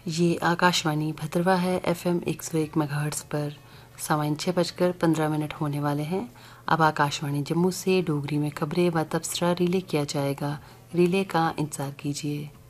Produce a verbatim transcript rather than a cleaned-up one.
ये आकाशवाणी भद्रवा है। एफएम एक सौ एक मेगाहर्ट्ज़ पर सामाइन छः बजकर पंद्रह मिनट होने वाले हैं। अब आकाशवाणी जम्मू से डोगरी में खबरें व तबसरा रिले किया जाएगा। रिले का इंतज़ार कीजिए।